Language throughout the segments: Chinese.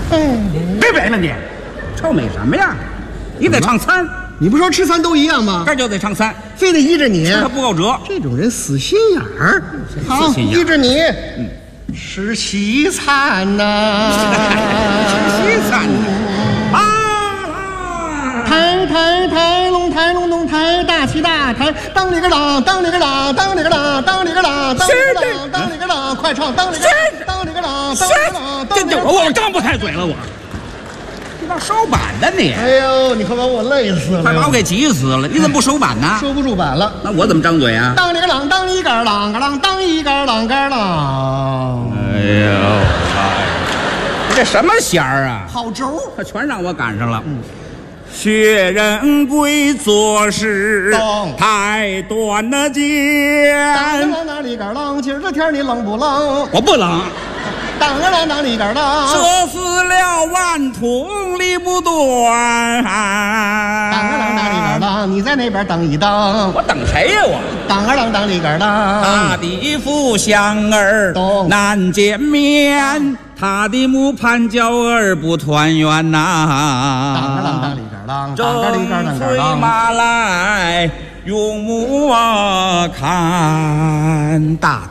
别摆了你，臭美什么呀？你得唱3， 你不说吃3都一样吗？ 这就得唱3， 非得依着你， 他不够折。 这种人死心眼儿。好，依着你。吃西餐呐， 西餐啊！ 抬龙抬龙龙抬大旗大抬，当里个啷当里个啷当里个啷当里个啷当里个啷当里个啷，快唱当里个当里个啷当里个啷。 我张不开嘴了，我。你那手板的你！ 哎呦，你快把我累死了， 快把我给急死了！你怎么不手板呢？ 收不住板了。 那我怎么张嘴啊？ 当里个啷当一个啷个啷当一个啷个啷。 哎呦，这什么弦儿啊？ 好轴， 他全让我赶上了。薛仁贵做事太短了见。 当里个啷，今儿这天你冷不冷？ 我不冷。 当里个啷， 射死了顽童理不断。 当里个啷，你在那边等一等。 我等谁呀？我当里个啷， 他的父相儿难见面，他的母盼娇儿不团圆呐。 当里个啷， 正催马来，用目啊看，大。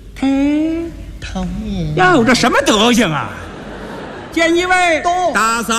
讨厌哟，这什么德行啊！见一位大嫂。